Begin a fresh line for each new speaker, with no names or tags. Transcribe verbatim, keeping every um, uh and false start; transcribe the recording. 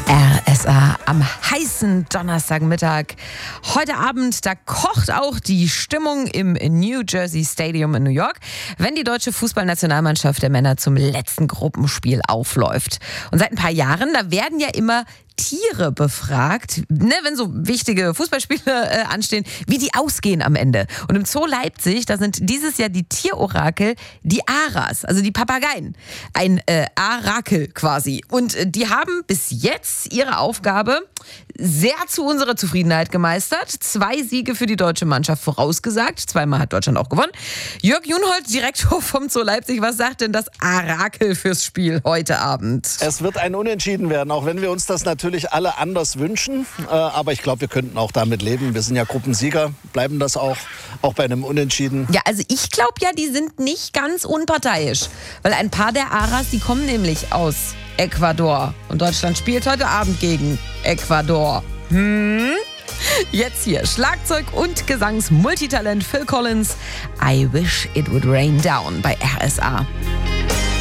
R S A am heißen Donnerstagmittag. Heute Abend, da kocht auch die Stimmung im New Jersey Stadium in New York, wenn die deutsche Fußballnationalmannschaft der Männer zum letzten Gruppenspiel aufläuft. Und seit ein paar Jahren, da werden ja immer Tiere befragt, ne, wenn so wichtige Fußballspiele äh, anstehen, wie die ausgehen am Ende. Und im Zoo Leipzig, da sind dieses Jahr die Tierorakel die Aras, also die Papageien. Ein äh, Arakel quasi. Und äh, die haben bis jetzt ihre Aufgabe sehr zu unserer Zufriedenheit gemeistert. Zwei Siege für die deutsche Mannschaft vorausgesagt. Zweimal hat Deutschland auch gewonnen. Jörg Junhold, Direktor vom Zoo Leipzig, was sagt denn das Arakel fürs Spiel heute Abend?
Es wird ein Unentschieden werden, auch wenn wir uns das natürlich alle anders wünschen. Äh, aber ich glaube, wir könnten auch damit leben. Wir sind ja Gruppensieger, bleiben das auch, auch bei einem Unentschieden.
Ja, also ich glaube ja, die sind nicht ganz unparteiisch. Weil ein paar der Aras, die kommen nämlich aus Ecuador. Und Deutschland spielt heute Abend gegen Ecuador. Hm? Jetzt hier Schlagzeug- und Gesangs-Multitalent Phil Collins. I wish it would rain down bei R S A.